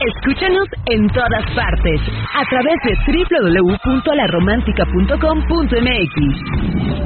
Escúchanos en todas partes a través de www.laromántica.com.mx.